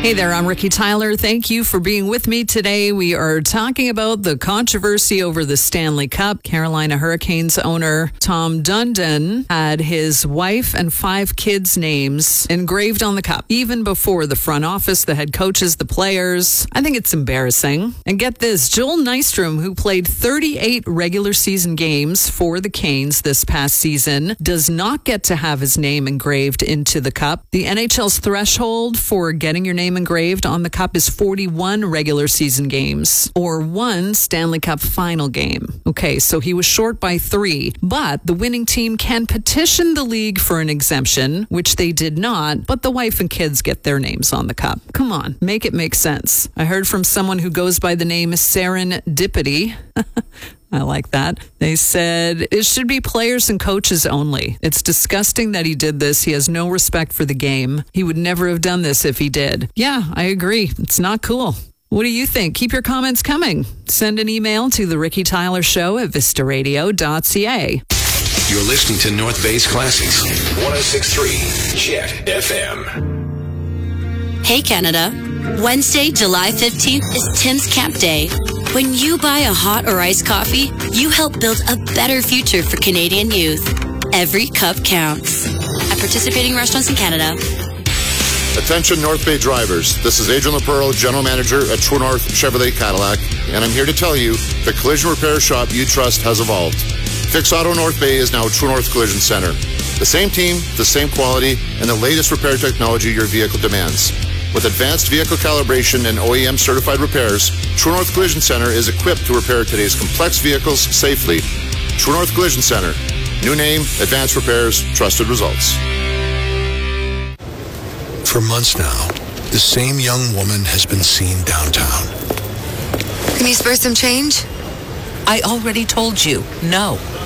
Hey there, I'm Ricky Tyler. Thank you for being with me today. We are talking about the controversy over the Stanley Cup. Carolina Hurricanes owner Tom Dundon had his wife and 5 kids' names engraved on the cup, even before the front office, the head coaches, the players. I think it's embarrassing. And get this, Joel Nystrom, who played 38 regular season games for the Canes this past season, does not get to have his name engraved into the cup. The NHL's threshold for getting your name engraved on the cup is 41 regular season games or 1 Stanley Cup final game. Okay, so he was short by 3, but the winning team can petition the league for an exemption, which they did not, but the wife and kids get their names on the cup. Come on, make it make sense. I heard from someone who goes by the name Serendipity. I like that. They said it should be players and coaches only. It's disgusting that he did this. He has no respect for the game. He would never have done this if he did. Yeah, I agree. It's not cool. What do you think? Keep your comments coming. Send an email to the Ricky Tyler Show at vistaradio.ca. You're listening to North Bay's Classics. 106.3 Jet FM. Hey, Canada. Wednesday, July 15th is Tim's Camp Day. When you buy a hot or iced coffee, you help build a better future for Canadian youth. Every cup counts. At participating restaurants in Canada. Attention North Bay drivers. This is Adrian LaPearl, General Manager at True North Chevrolet Cadillac, and I'm here to tell you the collision repair shop you trust has evolved. Fix Auto North Bay is now True North Collision Center. The same team, the same quality, and the latest repair technology your vehicle demands. With advanced vehicle calibration and OEM certified repairs, True North Collision Center is equipped to repair today's complex vehicles safely. True North Collision Center. New name, advanced repairs, trusted results. For months now, the same young woman has been seen downtown. Can you spare some change? I already told you, no.